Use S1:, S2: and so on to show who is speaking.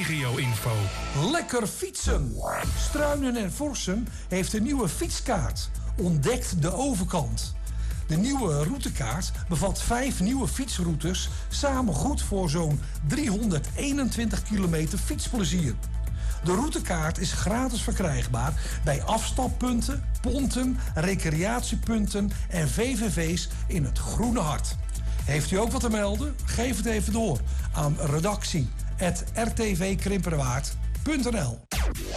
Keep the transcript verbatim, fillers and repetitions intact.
S1: regio-info.
S2: Lekker fietsen! Struinen en Forsen heeft een nieuwe fietskaart. Ontdekt de overkant. De nieuwe routekaart bevat vijf nieuwe fietsroutes, samen goed voor zo'n driehonderdeenentwintig kilometer fietsplezier. De routekaart is gratis verkrijgbaar bij afstappunten, ponten, recreatiepunten en V V V's in het Groene Hart. Heeft u ook wat te melden? Geef het even door aan redactie apenstaartje r t v krimpenerwaard punt n l.